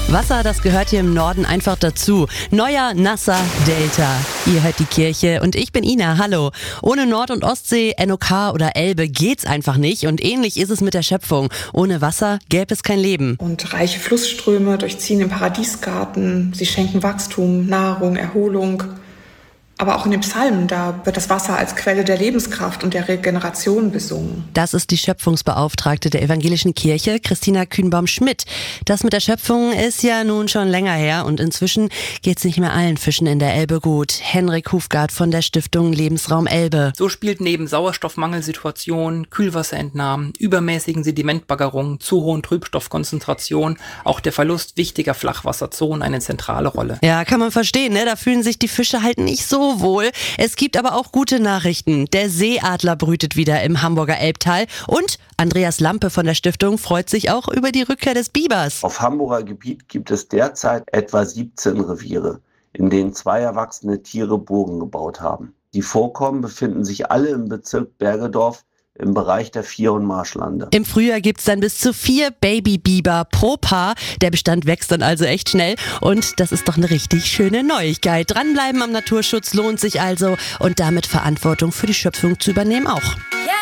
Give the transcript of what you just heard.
Wasser, das gehört hier im Norden einfach dazu. Neuer, nasser Delta. Ihr hört die Kirche und ich bin Ina, hallo. Ohne Nord- und Ostsee, NOK oder Elbe geht's einfach nicht und ähnlich ist es mit der Schöpfung. Ohne Wasser gäbe es kein Leben. Und reiche Flussströme durchziehen den Paradiesgarten, sie schenken Wachstum, Nahrung, Erholung. Aber auch in den Psalmen, da wird das Wasser als Quelle der Lebenskraft und der Regeneration besungen. Das ist die Schöpfungsbeauftragte der Evangelischen Kirche, Christina Kühnbaum-Schmidt. Das mit der Schöpfung ist ja nun schon länger her und inzwischen geht's nicht mehr allen Fischen in der Elbe gut. Henrik Hufgart von der Stiftung Lebensraum Elbe. So spielt neben Sauerstoffmangelsituationen, Kühlwasserentnahmen, übermäßigen Sedimentbaggerungen, zu hohen Trübstoffkonzentrationen auch der Verlust wichtiger Flachwasserzonen eine zentrale Rolle. Ja, kann man verstehen, ne? Da fühlen sich die Fische halt nicht so wohl. Es gibt aber auch gute Nachrichten. Der Seeadler brütet wieder im Hamburger Elbtal und Andreas Lampe von der Stiftung freut sich auch über die Rückkehr des Bibers. Auf Hamburger Gebiet gibt es derzeit etwa 17 Reviere, in denen 2 erwachsene Tiere Burgen gebaut haben. Die Vorkommen befinden sich alle im Bezirk Bergedorf im Bereich der Vier- und Marschlande. Im Frühjahr gibt's dann bis zu 4 Babybiber pro Paar. Der Bestand wächst dann also echt schnell und das ist doch eine richtig schöne Neuigkeit. Dranbleiben am Naturschutz lohnt sich also und damit Verantwortung für die Schöpfung zu übernehmen auch. Ja.